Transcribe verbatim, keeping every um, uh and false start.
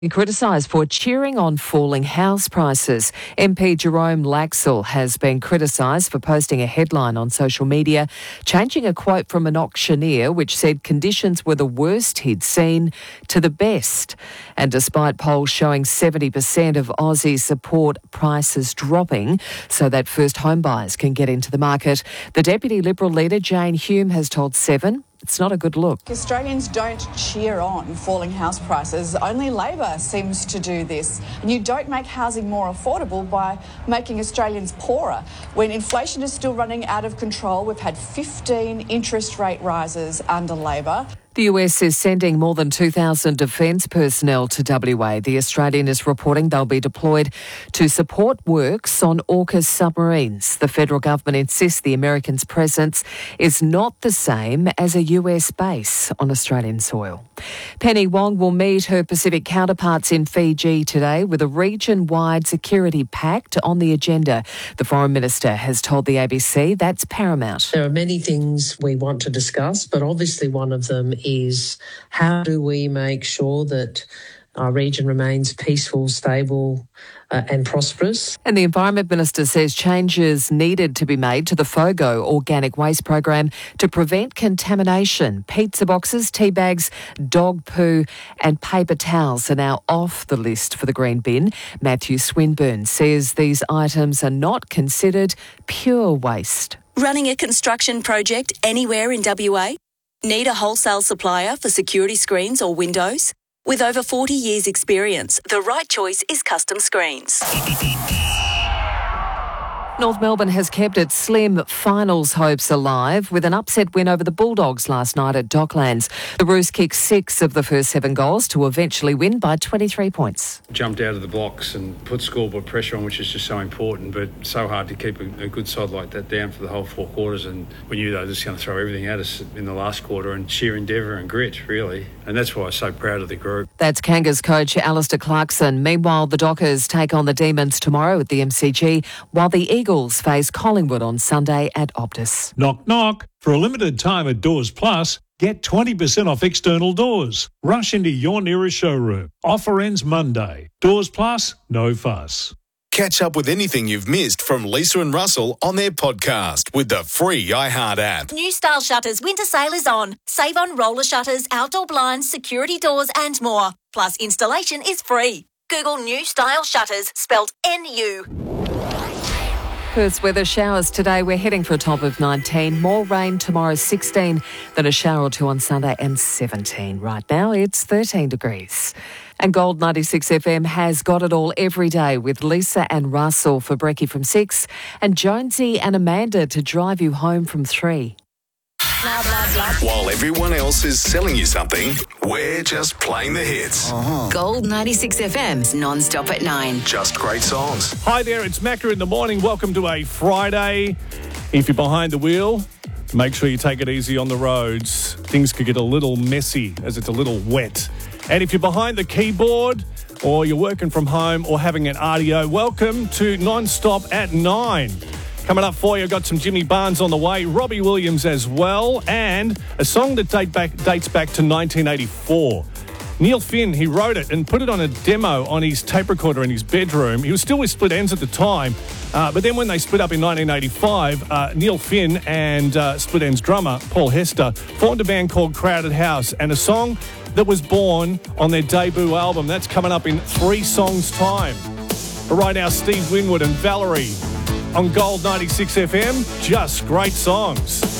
Criticised for cheering on falling house prices. M P Jerome Laxall has been criticised for posting a headline on social media, changing a quote from an auctioneer which said conditions were the worst he'd seen to the best. And despite polls showing seventy percent of Aussies support prices dropping so that first home buyers can get into the market, the Deputy Liberal leader Jane Hume has told Seven it's not a good look. Australians don't cheer on falling house prices. Only Labor seems to do this. And you don't make housing more affordable by making Australians poorer. When inflation is still running out of control, we've had fifteen interest rate rises under Labor. The U S is sending more than two thousand defence personnel to W A. The Australian is reporting they'll be deployed to support works on AUKUS submarines. The federal government insists the Americans' presence is not the same as a U S base on Australian soil. Penny Wong will meet her Pacific counterparts in Fiji today with a region-wide security pact on the agenda. The Foreign Minister has told the A B C that's paramount. There are many things we want to discuss, but obviously one of them is how do we make sure that our region remains peaceful, stable uh, and prosperous. And the Environment Minister says changes needed to be made to the FOGO organic waste program to prevent contamination. Pizza boxes, tea bags, dog poo and paper towels are now off the list for the green bin. Matthew Swinburne says these items are not considered pure waste. Running a construction project anywhere in W A? Need a wholesale supplier for security screens or windows? With over forty years experience, the right choice is Custom Screens. North Melbourne has kept its slim finals hopes alive with an upset win over the Bulldogs last night at Docklands. The Roos kicked six of the first seven goals to eventually win by twenty-three points. Jumped out of the blocks and put scoreboard pressure on, which is just so important, but so hard to keep a, a good side like that down for the whole four quarters. And we knew they were just going to throw everything at us in the last quarter, and sheer endeavour and grit, really. And that's why I'm so proud of the group. That's Kangas coach Alistair Clarkson. Meanwhile, the Dockers take on the Demons tomorrow at the M C G, while the Eagles face Collingwood on Sunday at Optus. Knock, knock. For a limited time at Doors Plus, get twenty percent off external doors. Rush into your nearest showroom. Offer ends Monday. Doors Plus, no fuss. Catch up with anything you've missed from Lisa and Russell on their podcast with the free iHeart app. New Style Shutters winter sale is on. Save on roller shutters, outdoor blinds, security doors and more. Plus installation is free. Google New Style Shutters, spelled N U. Perth's weather, showers today. We're heading for a top of nineteen. More rain tomorrow, sixteen. Then a shower or two on Sunday and seventeen. Right now it's thirteen degrees. And Gold ninety-six F M has got it all every day with Lisa and Russell for Brekkie from six and Jonesy and Amanda to drive you home from three. Blah, blah, blah. While everyone else is selling you something, we're just playing the hits. Uh-huh. Gold ninety-six F M's non-stop at nine. Just great songs. Hi there, it's Macca in the morning. Welcome to a Friday. If you're behind the wheel, make sure you take it easy on the roads. Things could get a little messy as it's a little wet. And if you're behind the keyboard or you're working from home or having an R D O, welcome to Non-Stop at nine. Coming up for you, I've got some Jimmy Barnes on the way, Robbie Williams as well, and a song that date back, dates back to nineteen eighty-four. Neil Finn, he wrote it and put it on a demo on his tape recorder in his bedroom. He was still with Split Enz at the time, uh, but then when they split up in nineteen eighty-five, uh, Neil Finn and uh, Split Enz drummer Paul Hester formed a band called Crowded House, and a song that was born on their debut album. That's coming up in three songs' time. But right now, Steve Winwood and Valerie on Gold ninety-six F M, just great songs.